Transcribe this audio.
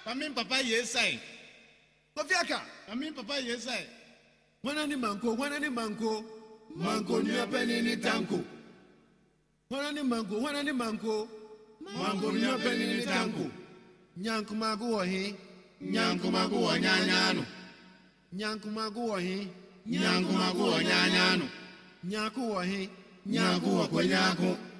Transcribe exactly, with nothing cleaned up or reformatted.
Pamin papa yesai. Kofiaka. Pamin papa yesai. Wana ni manko, wana ni manko. Manko ni apeni ni tanko. Wana ni manko, wana ni manko. Manko ni apeni ni tanko. Nyanku magu wahi. Nyanku magu wa nyanyano. Nyanku magu wahi. Nyanku magu wa nyanyano. Nyaku wahi. Nyanku wa kwenyako.